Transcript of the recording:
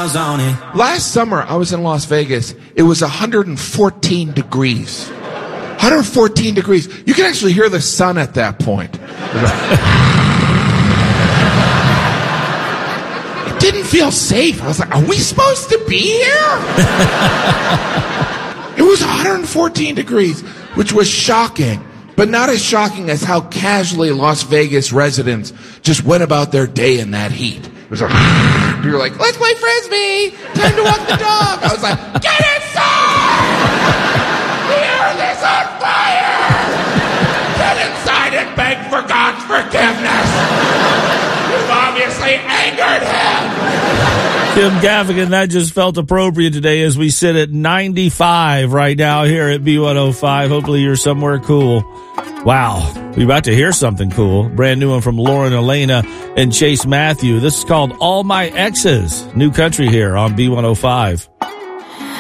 stars on it. Last summer, I was in Las Vegas. It was 114 degrees. 114 degrees. You can actually hear the sun at that point. It didn't feel safe. I was like, are we supposed to be here? It was 114 degrees, which was shocking, but not as shocking as how casually Las Vegas residents just went about their day in that heat. It was like, you were like, let's play Frisbee. Time to walk the dog. I was like, get inside! The earth is on fire! Get inside and beg for God's forgiveness! You've obviously angered him! Kim Gaffigan, that just felt appropriate today as we sit at 95 right now here at B105. Hopefully you're somewhere cool. Wow, we're about to hear something cool. Brand new one from Lauren Elena and Chase Matthew. This is called All My Exes. New country here on B105.